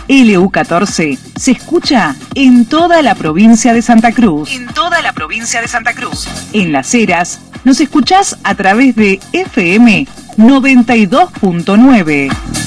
LU14 se escucha en toda la provincia de Santa Cruz. En Las Heras nos escuchás a través de FM 92.9.